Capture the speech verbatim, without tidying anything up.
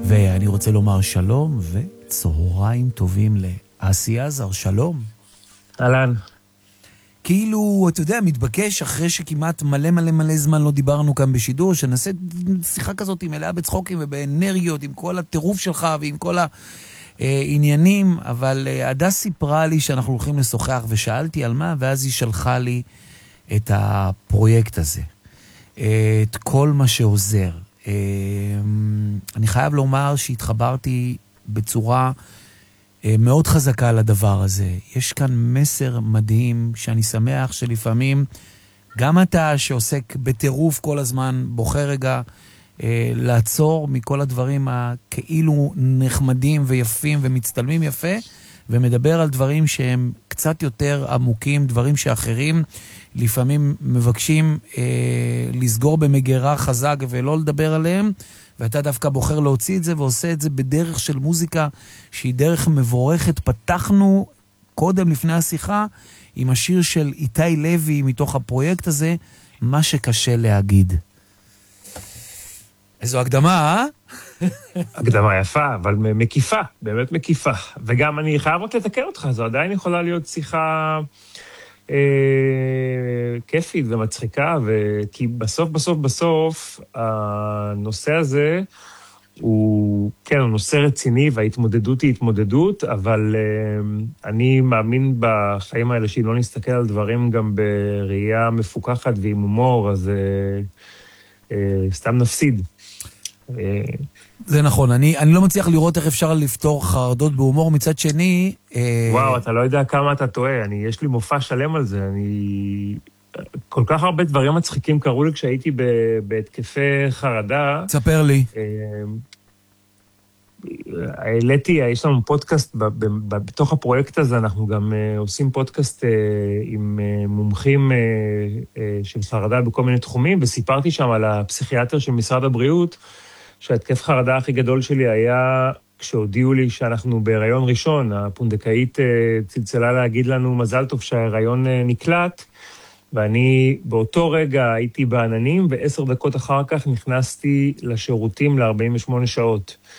ואני רוצה לומר שלום וצהריים טובים לאסי עזר, שלום. אהלן. כאילו, אתה יודע, מתבקש אחרי שכמעט מלא מלא מלא זמן לא דיברנו כאן בשידור, שנעשה שיחה כזאת מלאה בצחוקים ובאנרגיות, עם כל הטירוף שלך ועם כל העניינים, אבל עדה סיפרה לי שאנחנו הולכים לשוחח, ושאלתי על מה, ואז היא שלחה לי את הפרויקט הזה, את כל מה שעוזר. אני חייב לומר שהתחברתי בצורה מאוד חזקה לדבר הזה. יש כאן מסר מדהים שאני שמח שלפעמים גם אתה שעוסק בטירוף כל הזמן בוחר רגע לעצור מכל הדברים הכאילו נחמדים ויפים ומצטלמים יפה, ומדבר על דברים שהם קצת יותר עמוקים, דברים שאחרים לפעמים מבקשים אה, לסגור במגירה חזק ולא לדבר עליהם, ואתה דווקא בוחר להוציא את זה ועושה את זה בדרך של מוזיקה שהיא דרך מבורכת. פתחנו קודם לפני השיחה עם השיר של איתי לוי מתוך הפרויקט הזה, מה שקשה להגיד. איזו הקדמה, אה? הקדמה יפה, אבל מקיפה, באמת מקיפה. וגם אני חייב רק לתקן אותך, זו עדיין יכולה להיות שיחה אה, כיפית ומצחיקה, כי בסוף, בסוף, בסוף, הנושא הזה הוא, כן, הוא נושא רציני, וההתמודדות היא התמודדות, אבל אה, אני מאמין בחיים האלה שאם לא נסתכל על דברים גם בראייה מפוקחת ועם הומור, אז אה, אה, סתם נפסיד. זה נכון, אני, אני לא מצליח לראות איך אפשר לפתור חרדות בהומור, מצד שני... וואו, אתה לא יודע כמה אתה טועה, אני, יש לי מופע שלם על זה, אני... כל כך הרבה דברים מצחיקים קראו לי כשהייתי בהתקפי חרדה. תספר לי. העליתי, יש לנו פודקאסט, בתוך הפרויקט הזה אנחנו גם עושים פודקאסט עם מומחים של חרדה בכל מיני תחומים, וסיפרתי שם על הפסיכיאטר של משרד הבריאות, שההתקף חרדה הכי גדול שלי היה כשהודיעו לי שאנחנו בהיריון ראשון, הפונדקאית צלצלה להגיד לנו מזל טוב שההיריון נקלט, ואני באותו רגע הייתי בעננים, ועשר דקות אחר כך נכנסתי לשירותים ל-ארבעים ושמונה שעות.